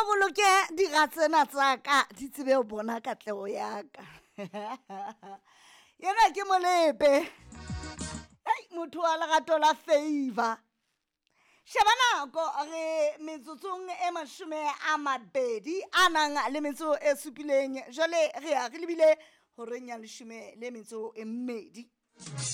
boloke dira tsena tsa ka di tsebe ho bona katleho ya ka. Yena ke Molepe. Motho wa lerato la Favor. Sheba nako re metsotsong e 20 a nang le metso e supileng. Jwale re lebile ho reng ya 12.